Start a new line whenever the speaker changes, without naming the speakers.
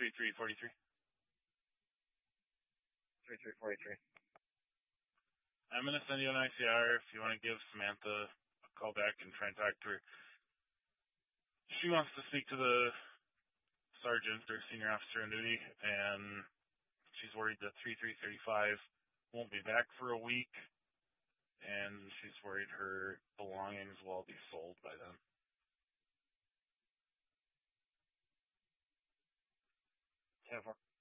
3343.
3343.
I'm going to send you an ICR if you want to give Samantha a call back and try and talk to her. She wants to speak to the sergeant or senior officer on duty, and she's worried that 3335 won't be back for a week, and she's worried her belongings will all be sold by then.
So